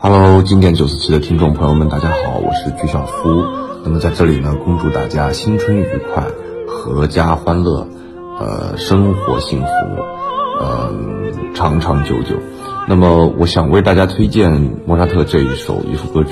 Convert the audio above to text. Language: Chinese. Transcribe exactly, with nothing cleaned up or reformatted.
Hello，经典九四七的听众朋友们，大家好，我是鞠晓夫。那么在这里呢，恭祝大家新春愉快，阖家欢乐，呃，生活幸福，呃，长长久久。那么我想为大家推荐莫扎特这一首一首歌曲。